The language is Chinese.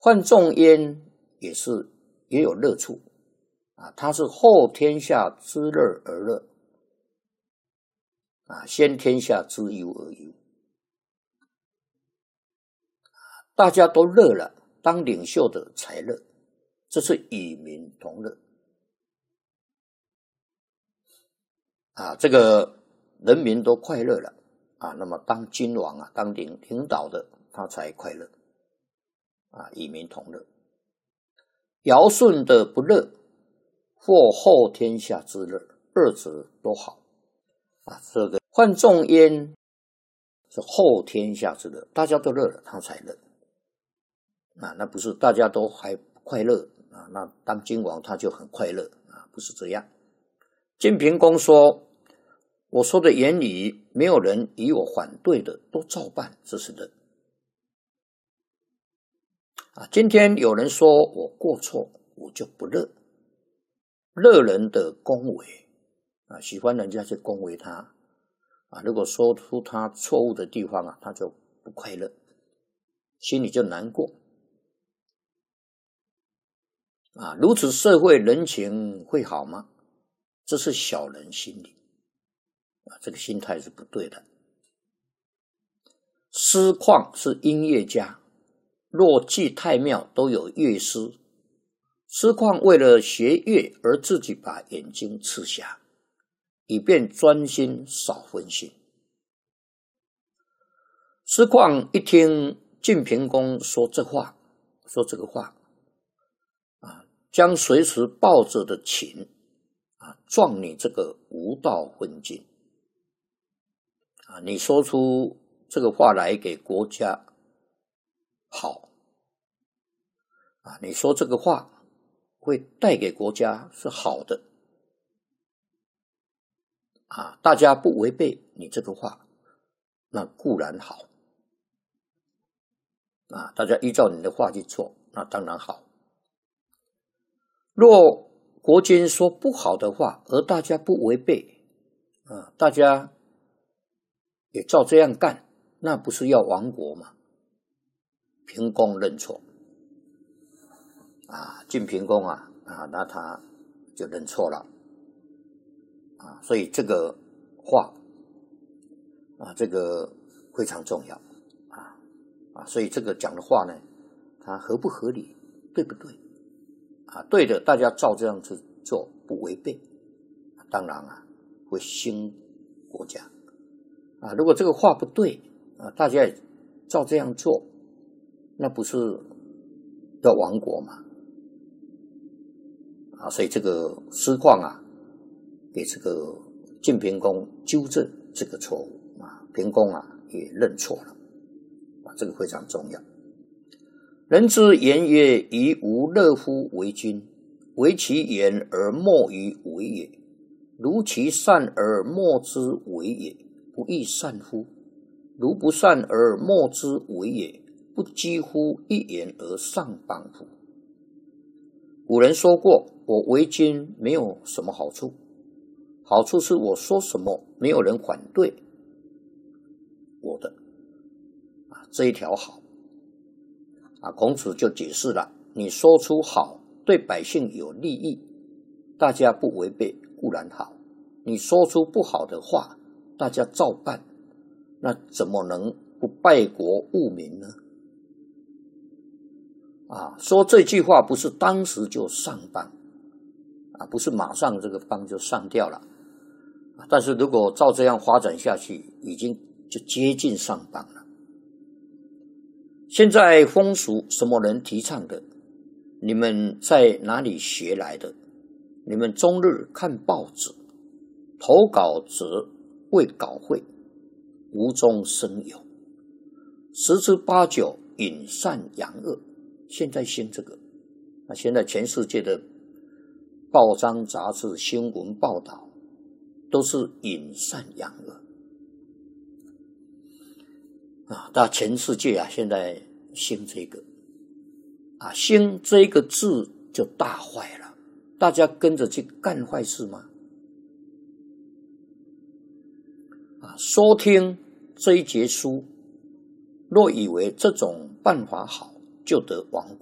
换众烟也有乐处啊，它是后天下之乐而乐啊，先天下之忧而忧。大家都乐了，当领袖的才乐，这是与民同乐啊，这个人民都快乐了啊，那么当君王啊，当领导的他才快乐啊，与民同乐。尧舜的不乐，或后天下之乐，二者都好啊。这个换众烟是后天下之乐，大家都乐了，他才乐啊，那不是大家都还快乐啊，那当君王他就很快乐啊，不是这样。晋平公说，我说的言语没有人与我反对的，都照办，这是乐啊。今天有人说我过错，我就不乐，乐人的恭维啊，喜欢人家去恭维他啊，如果说出他错误的地方啊，他就不快乐，心里就难过啊。如此社会人情会好吗？这是小人心理啊，这个心态是不对的。师旷是音乐家，若记太庙都有乐师。师旷为了学乐而自己把眼睛刺瞎，以便专心少分心。师旷一听晋平公说这个话啊，将随时抱着的琴啊撞你这个无道昏君啊！你说出这个话来给国家好啊，你说这个话会带给国家是好的啊，大家不违背你这个话，那固然好啊，大家依照你的话去做，那当然好。若国君说不好的话，而大家不违背啊，大家也照这样干，那不是要亡国吗？平公认错啊，晋平公啊，那他就认错了啊，所以这个话啊，这个非常重要啊，所以这个讲的话呢，它合不合理，对不对啊？对的，大家照这样子做，不违背，当然啊，会兴国家啊。如果这个话不对啊，大家也照这样做，那不是要亡国吗？啊，所以这个师旷啊，给这个晋平公纠正这个错误啊，平公啊也认错了啊，这个非常重要。人之言曰：“宜无乐乎为君，惟其言而莫于为也；如其善而莫之为也，不亦善乎？如不善而莫之为也，不几乎一言而上邦乎？”古人说过，我为君没有什么好处，好处是我说什么没有人反对我的啊，这一条好啊。孔子就解释了，你说出好，对百姓有利益，大家不违背固然好，你说出不好的话，大家照办，那怎么能不败国误民呢？啊，说这句话不是当时就上邦啊，不是马上这个邦就上掉了啊，但是如果照这样发展下去，已经就接近上邦了。现在风俗什么人提倡的？你们在哪里学来的？你们终日看报纸，投稿则为稿费，无中生有，十之八九隐善扬恶。现在兴这个啊，现在全世界的报章杂志新闻报道都是隐善扬恶啊，那全世界啊现在兴这个啊，兴这个字就大坏了，大家跟着去干坏事吗？啊，收听这一节书，若以为这种办法好，就得亡国。